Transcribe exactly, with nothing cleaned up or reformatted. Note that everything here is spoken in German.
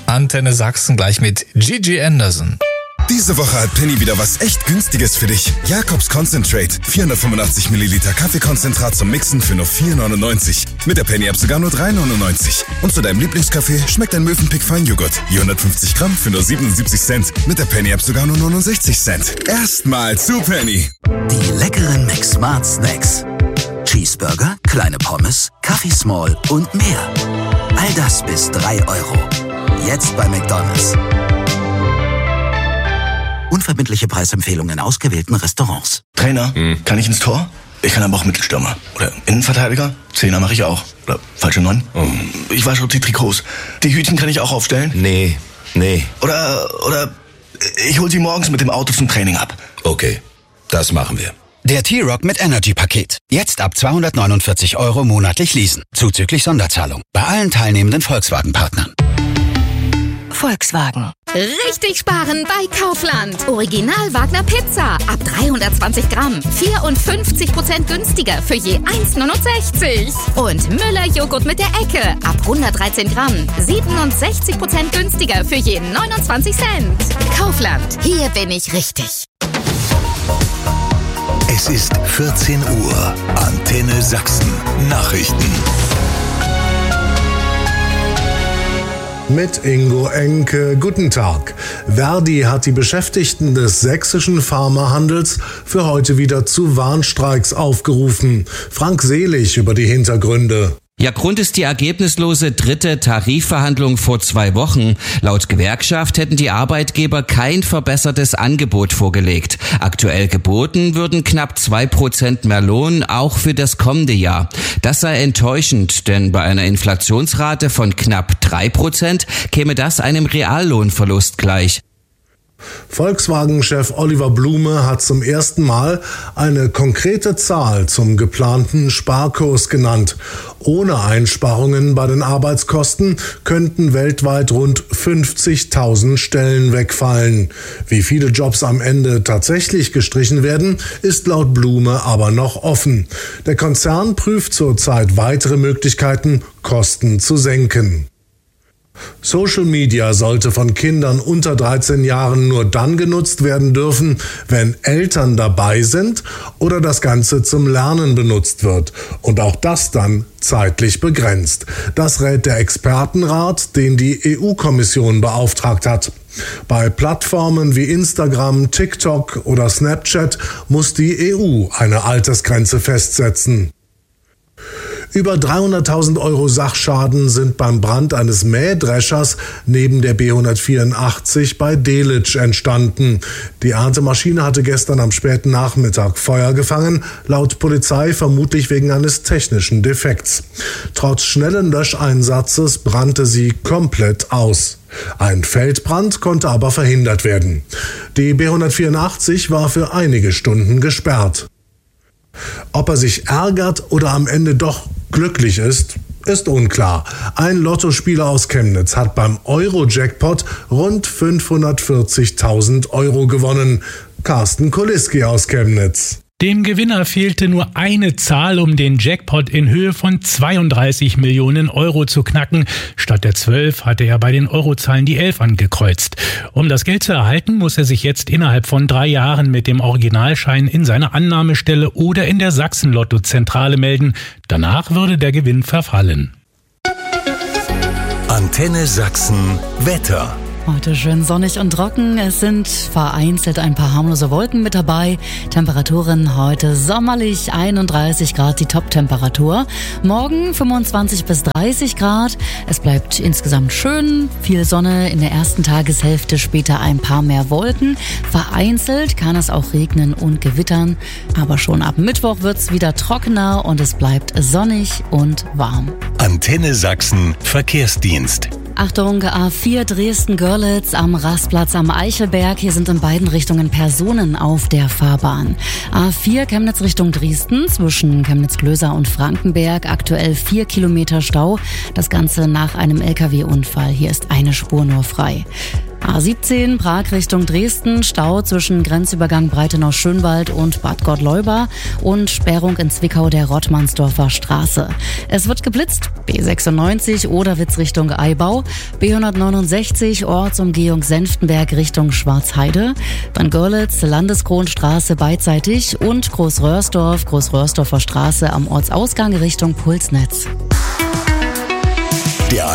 Antenne Sachsen gleich mit Gigi Anderson. Diese Woche hat Penny wieder was echt Günstiges für dich. Jakobs Concentrate. vierhundertfünfundachtzig Milliliter Kaffeekonzentrat zum Mixen für nur vier neunundneunzig. Mit der Penny-App sogar nur drei neunundneunzig. Und zu deinem Lieblingskaffee schmeckt ein Mövenpick Feinjoghurt. Je hundertfünfzig Gramm für nur siebenundsiebzig Cent. Mit der Penny-App sogar nur neunundsechzig Cent. Erstmal zu Penny. Die leckeren McSmart Snacks. Cheeseburger, kleine Pommes, Kaffee Small und mehr. All das bis drei Euro. Jetzt bei McDonald's. Unverbindliche Preisempfehlungen in ausgewählten Restaurants. Trainer, hm. kann ich ins Tor? Ich kann aber auch Mittelstürmer. Oder Innenverteidiger? Zehner mache ich auch. Oder falsche Neun? Oh. Ich wasche auch die Trikots. Die Hütchen kann ich auch aufstellen? Nee, nee. Oder, oder ich hol sie morgens mit dem Auto zum Training ab. Okay, das machen wir. Der T-Rock mit Energy-Paket. Jetzt ab zweihundertneunundvierzig Euro monatlich leasen. Zuzüglich Sonderzahlung. Bei allen teilnehmenden Volkswagen-Partnern. Volkswagen. Richtig sparen bei Kaufland. Original Wagner Pizza ab dreihundertzwanzig Gramm. vierundfünfzig Prozent günstiger für je eins neunundsechzig. Und Müller Joghurt mit der Ecke ab hundertdreizehn Gramm. siebenundsechzig Prozent günstiger für je neunundzwanzig Cent. Kaufland. Hier bin ich richtig. Es ist vierzehn Uhr. Antenne Sachsen. Nachrichten. Mit Ingo Enke. Guten Tag. Verdi hat die Beschäftigten des sächsischen Pharmahandels für heute wieder zu Warnstreiks aufgerufen. Frank Selig über die Hintergründe. Ja, Grund ist die ergebnislose dritte Tarifverhandlung vor zwei Wochen. Laut Gewerkschaft hätten die Arbeitgeber kein verbessertes Angebot vorgelegt. Aktuell geboten würden knapp zwei Prozent mehr Lohn, auch für das kommende Jahr. Das sei enttäuschend, denn bei einer Inflationsrate von knapp drei Prozent käme das einem Reallohnverlust gleich. Volkswagen-Chef Oliver Blume hat zum ersten Mal eine konkrete Zahl zum geplanten Sparkurs genannt. Ohne Einsparungen bei den Arbeitskosten könnten weltweit rund fünfzigtausend Stellen wegfallen. Wie viele Jobs am Ende tatsächlich gestrichen werden, ist laut Blume aber noch offen. Der Konzern prüft zurzeit weitere Möglichkeiten, Kosten zu senken. Social Media sollte von Kindern unter dreizehn Jahren nur dann genutzt werden dürfen, wenn Eltern dabei sind oder das Ganze zum Lernen benutzt wird. Und auch das dann zeitlich begrenzt. Das rät der Expertenrat, den die E U-Kommission beauftragt hat. Bei Plattformen wie Instagram, TikTok oder Snapchat muss die E U eine Altersgrenze festsetzen. Über dreihunderttausend Euro Sachschaden sind beim Brand eines Mähdreschers neben der B hundertvierundachtzig bei Delitzsch entstanden. Die Erntemaschine hatte gestern am späten Nachmittag Feuer gefangen, laut Polizei vermutlich wegen eines technischen Defekts. Trotz schnellen Löscheinsatzes brannte sie komplett aus. Ein Feldbrand konnte aber verhindert werden. Die B hundertvierundachtzig war für einige Stunden gesperrt. Ob er sich ärgert oder am Ende doch glücklich ist, ist unklar. Ein Lottospieler aus Chemnitz hat beim Euro-Jackpot rund fünfhundertvierzigtausend Euro gewonnen. Carsten Koliski aus Chemnitz. Dem Gewinner fehlte nur eine Zahl, um den Jackpot in Höhe von zweiunddreißig Millionen Euro zu knacken. Statt der zwölf hatte er bei den Eurozahlen die elf angekreuzt. Um das Geld zu erhalten, muss er sich jetzt innerhalb von drei Jahren mit dem Originalschein in seiner Annahmestelle oder in der Sachsen-Lotto-Zentrale melden. Danach würde der Gewinn verfallen. Antenne Sachsen Wetter. Heute schön sonnig und trocken. Es sind vereinzelt ein paar harmlose Wolken mit dabei. Temperaturen heute sommerlich, einunddreißig Grad die Top-Temperatur. Morgen fünfundzwanzig bis dreißig Grad. Es bleibt insgesamt schön. Viel Sonne in der ersten Tageshälfte, später ein paar mehr Wolken. Vereinzelt kann es auch regnen und gewittern. Aber schon ab Mittwoch wird's wieder trockener und es bleibt sonnig und warm. Antenne Sachsen Verkehrsdienst. Achtung, A vier Dresden-Görlitz am Rastplatz am Eichelberg. Hier sind in beiden Richtungen Personen auf der Fahrbahn. A vier Chemnitz Richtung Dresden zwischen Chemnitz-Klöser und Frankenberg. Aktuell vier Kilometer Stau. Das Ganze nach einem L K W-Unfall. Hier ist eine Spur nur frei. A siebzehn Prag Richtung Dresden, Stau zwischen Grenzübergang Breitenau-Schönwald und Bad Gottleuba und Sperrung in Zwickau der Rottmannsdorfer Straße. Es wird geblitzt, B sechsundneunzig Oderwitz Richtung Eibau, B hundertneunundsechzig Ortsumgehung Senftenberg Richtung Schwarzheide, dann Görlitz Landeskronstraße beidseitig und Großröhrsdorf, Großröhrsdorfer Straße am Ortsausgang Richtung Pulsnetz. Der